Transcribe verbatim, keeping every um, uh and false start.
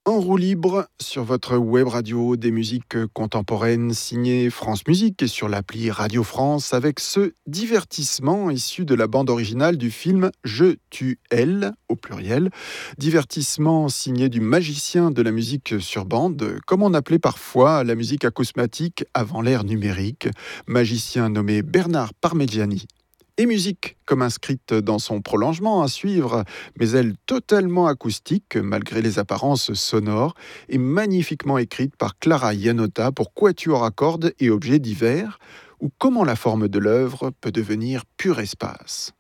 En roue libre, sur votre web radio, des musiques contemporaines signées France Musique et sur l'appli Radio France avec ce divertissement issu de la bande originale du film Je tue elle, au pluriel. Divertissement signé du magicien de la musique sur bande, comme on appelait parfois la musique acousmatique avant l'ère numérique, magicien nommé Bernard Parmigiani. Et musique, comme inscrite dans son prolongement à suivre, mais elle totalement acoustique, malgré les apparences sonores, et magnifiquement écrite par Clara Iannotta pour quatuor à cordes et objets divers, ou comment la forme de l'œuvre peut devenir pur espace.